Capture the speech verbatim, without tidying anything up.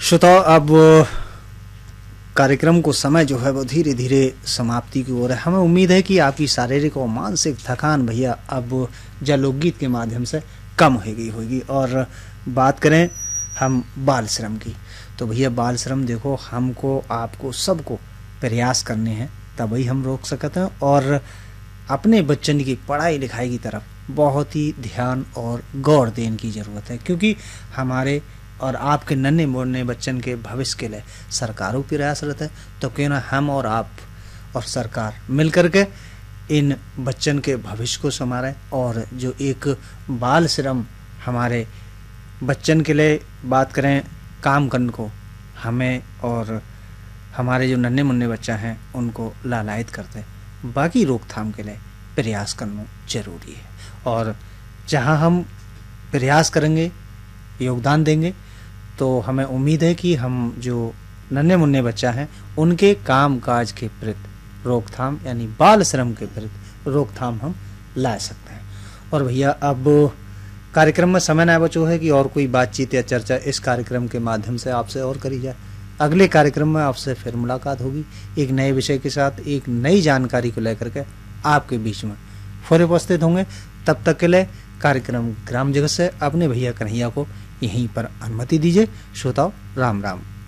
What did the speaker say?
श्रोताओ, अब कार्यक्रम को समय जो है वो धीरे धीरे समाप्ति की ओर है। हमें उम्मीद है कि आपकी शारीरिक और मानसिक थकान भैया अब जल लोकगीत के माध्यम से कम हो गई होगी। और बात करें हम बाल श्रम की, तो भैया बाल श्रम देखो, हमको आपको सबको प्रयास करने हैं तभी हम रोक सकते हैं। और अपने बच्चन की पढ़ाई लिखाई की तरफ बहुत ही ध्यान और गौर देने की ज़रूरत है, क्योंकि हमारे और आपके नन्हे मुन्ने बच्चन के भविष्य के लिए सरकारों प्रयासरत है। तो क्यों ना हम और आप और सरकार मिलकर के इन बच्चन के भविष्य को संवारें। और जो एक बाल श्रम हमारे बच्चन के लिए बात करें काम करने को, हमें और हमारे जो नन्हे मुन्ने बच्चा हैं उनको लालायित करते, बाकी रोकथाम के लिए प्रयास करना जरूरी है। और जहां हम प्रयास करेंगे, योगदान देंगे, तो हमें उम्मीद है कि हम जो नन्हे मुन्ने बच्चा हैं उनके काम काज के प्रति रोकथाम यानी बाल श्रम के प्रति रोकथाम हम ला सकते हैं। और भैया अब कार्यक्रम में समय न बचो है कि और कोई बातचीत या चर्चा इस कार्यक्रम के माध्यम से आपसे और करी जाए। अगले कार्यक्रम में आपसे फिर मुलाकात होगी एक नए विषय के साथ, एक नई जानकारी को लेकर के आपके बीच में फिर उपस्थित होंगे। तब तक के लिए कार्यक्रम ग्राम जगत से अपने भैया कन्हैया को यहीं पर अनुमति दीजिए। श्रोताओ, राम राम।